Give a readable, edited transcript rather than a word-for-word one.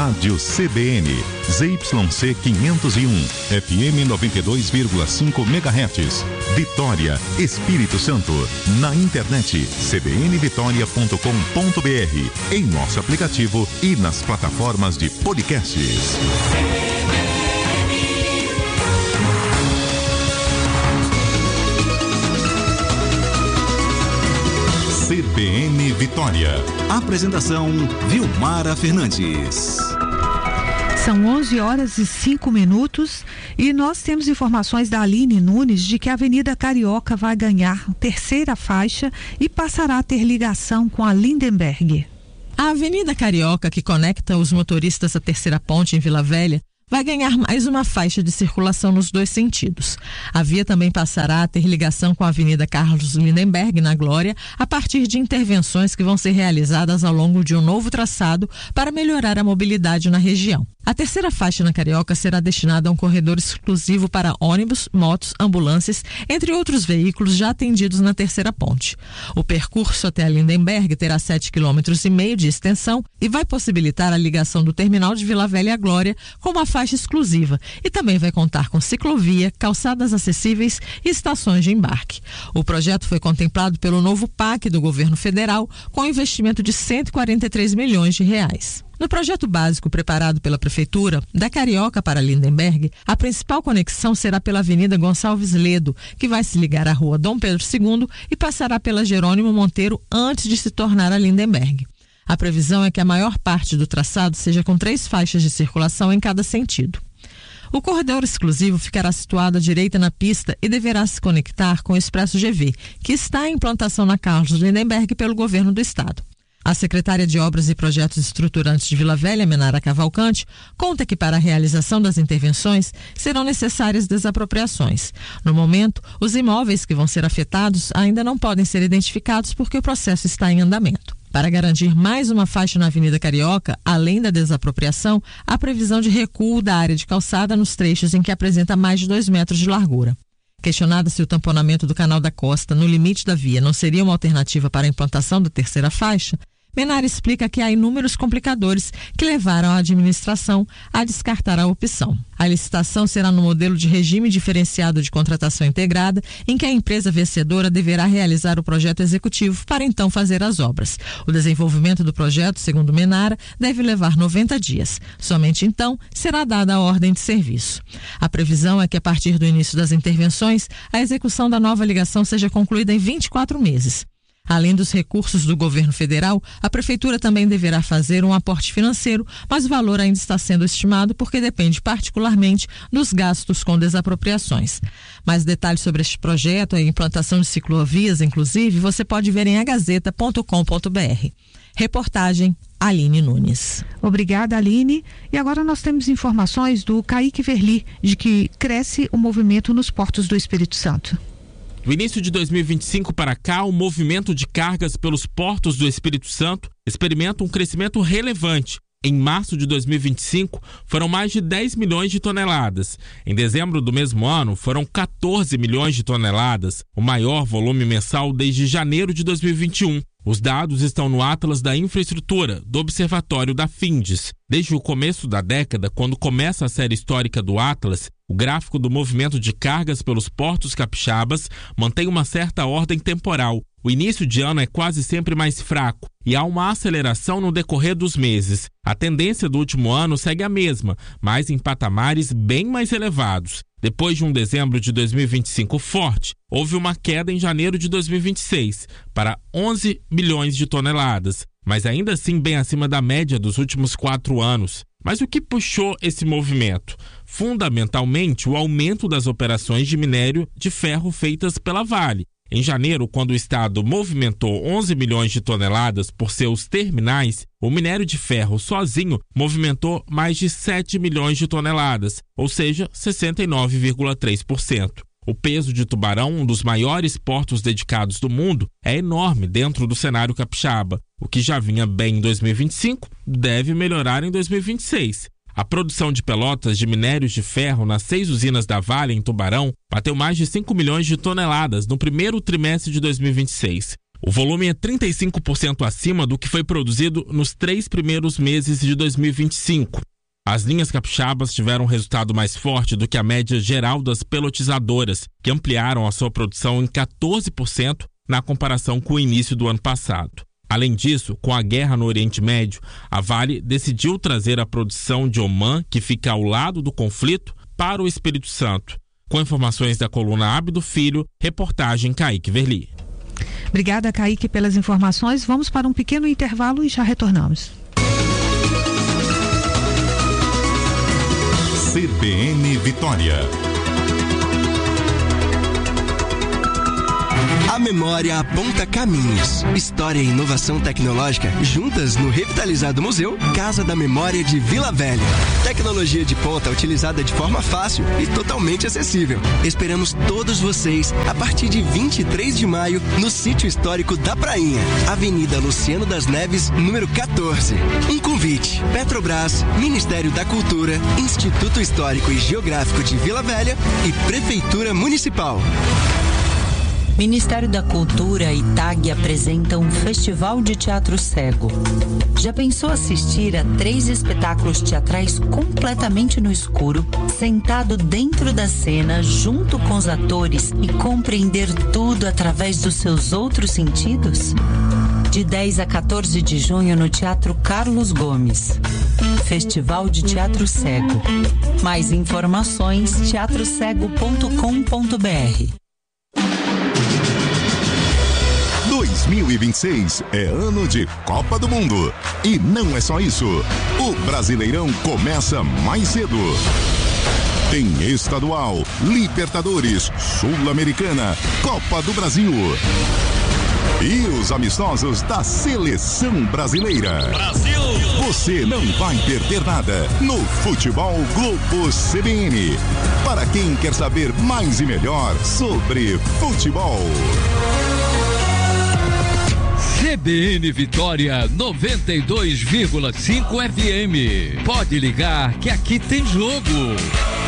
Rádio CBN, ZYC 501, FM 92,5 MHz, Vitória, Espírito Santo. Na internet, cbnvitoria.com.br, em nosso aplicativo e nas plataformas de podcasts. CBN Vitória. Apresentação: Vilmara Fernandes. São 11h05 e nós temos informações da Aline Nunes de que a Avenida Carioca vai ganhar terceira faixa e passará a ter ligação com a Lindenberg. A Avenida Carioca, que conecta os motoristas à terceira ponte em Vila Velha, vai ganhar mais uma faixa de circulação nos dois sentidos. A via também passará a ter ligação com a Avenida Carlos Lindenberg, na Glória, a partir de intervenções que vão ser realizadas ao longo de um novo traçado para melhorar a mobilidade na região. A terceira faixa na Carioca será destinada a um corredor exclusivo para ônibus, motos, ambulâncias, entre outros veículos já atendidos na terceira ponte. O percurso até a Lindenberg terá 7,5 km de extensão e vai possibilitar a ligação do terminal de Vila Velha à Glória com uma faixa exclusiva e também vai contar com ciclovia, calçadas acessíveis e estações de embarque. O projeto foi contemplado pelo novo PAC do governo federal com investimento de R$143 milhões. No projeto básico preparado pela Prefeitura, da Carioca para Lindenberg, a principal conexão será pela Avenida Gonçalves Ledo, que vai se ligar à Rua Dom Pedro II e passará pela Jerônimo Monteiro antes de se tornar a Lindenberg. A previsão é que a maior parte do traçado seja com 3 faixas de circulação em cada sentido. O corredor exclusivo ficará situado à direita na pista e deverá se conectar com o Expresso GV, que está em implantação na Carlos Lindenberg pelo governo do estado. A secretária de Obras e Projetos Estruturantes de Vila Velha, Menara Cavalcante, conta que para a realização das intervenções serão necessárias desapropriações. No momento, os imóveis que vão ser afetados ainda não podem ser identificados porque o processo está em andamento. Para garantir mais uma faixa na Avenida Carioca, além da desapropriação, há previsão de recuo da área de calçada nos trechos em que apresenta mais de 2 metros de largura. Questionada se o tamponamento do Canal da Costa no limite da via não seria uma alternativa para a implantação da terceira faixa, Menara explica que há inúmeros complicadores que levaram a administração a descartar a opção. A licitação será no modelo de regime diferenciado de contratação integrada, em que a empresa vencedora deverá realizar o projeto executivo para então fazer as obras. O desenvolvimento do projeto, segundo Menara, deve levar 90 dias. Somente então será dada a ordem de serviço. A previsão é que a partir do início das intervenções, a execução da nova ligação seja concluída em 24 meses. Além dos recursos do governo federal, a Prefeitura também deverá fazer um aporte financeiro, mas o valor ainda está sendo estimado porque depende particularmente dos gastos com desapropriações. Mais detalhes sobre este projeto e a implantação de ciclovias, inclusive, você pode ver em agazeta.com.br. Reportagem Aline Nunes. Obrigada, Aline. E agora nós temos informações do Kaique Verli de que cresce o movimento nos portos do Espírito Santo. Do início de 2025 para cá, o movimento de cargas pelos portos do Espírito Santo experimenta um crescimento relevante. Em março de 2025, foram mais de 10 milhões de toneladas. Em dezembro do mesmo ano, foram 14 milhões de toneladas, o maior volume mensal desde janeiro de 2021. Os dados estão no Atlas da Infraestrutura, do Observatório da Findes. Desde o começo da década, quando começa a série histórica do Atlas, o gráfico do movimento de cargas pelos portos capixabas mantém uma certa ordem temporal. O início de ano é quase sempre mais fraco e há uma aceleração no decorrer dos meses. A tendência do último ano segue a mesma, mas em patamares bem mais elevados. Depois de um dezembro de 2025 forte, houve uma queda em janeiro de 2026 para 11 milhões de toneladas, mas ainda assim bem acima da média dos últimos 4 anos. Mas o que puxou esse movimento? Fundamentalmente, o aumento das operações de minério de ferro feitas pela Vale. Em janeiro, quando o estado movimentou 11 milhões de toneladas por seus terminais, o minério de ferro sozinho movimentou mais de 7 milhões de toneladas, ou seja, 69,3%. O peso de Tubarão, um dos maiores portos dedicados do mundo, é enorme dentro do cenário capixaba. O que já vinha bem em 2025 deve melhorar em 2026. A produção de pelotas de minérios de ferro nas 6 usinas da Vale, em Tubarão, bateu mais de 5 milhões de toneladas no primeiro trimestre de 2026. O volume é 35% acima do que foi produzido nos 3 primeiros meses de 2025. As linhas capixabas tiveram um resultado mais forte do que a média geral das pelotizadoras, que ampliaram a sua produção em 14% na comparação com o início do ano passado. Além disso, com a guerra no Oriente Médio, a Vale decidiu trazer a produção de Omã, que fica ao lado do conflito, para o Espírito Santo. Com informações da coluna Abdo Filho, reportagem Kaique Verli. Obrigada, Kaique, pelas informações. Vamos para um pequeno intervalo e já retornamos. CBN Vitória. A memória aponta caminhos. História e inovação tecnológica juntas no revitalizado Museu Casa da Memória de Vila Velha. Tecnologia de ponta utilizada de forma fácil e totalmente acessível. Esperamos todos vocês a partir de 23 de maio no Sítio Histórico da Prainha, Avenida Luciano das Neves, número 14. Um convite: Petrobras, Ministério da Cultura, Instituto Histórico e Geográfico de Vila Velha e Prefeitura Municipal. Ministério da Cultura e TAG apresentam um Festival de Teatro Cego. Já pensou assistir a 3 espetáculos teatrais completamente no escuro, sentado dentro da cena, junto com os atores e compreender tudo através dos seus outros sentidos? De 10 a 14 de junho no Teatro Carlos Gomes. Festival de Teatro Cego. Mais informações, teatrocego.com.br. 2026 é ano de Copa do Mundo. E não é só isso. O Brasileirão começa mais cedo. Tem estadual, Libertadores, Sul-Americana, Copa do Brasil. E os amistosos da Seleção Brasileira. Brasil! Você não vai perder nada no Futebol Globo CBN. Para quem quer saber mais e melhor sobre futebol. CBN Vitória 92,5 FM. Pode ligar que aqui tem jogo.